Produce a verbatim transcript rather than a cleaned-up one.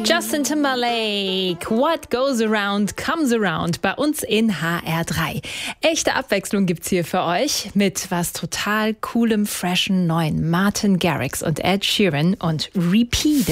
Justin Timberlake, What Goes Around Comes Around, bei uns in H R drei. Echte Abwechslung gibt's hier für euch mit was total coolem, freshen, neuen. Martin Garrix und Ed Sheeran und Repeat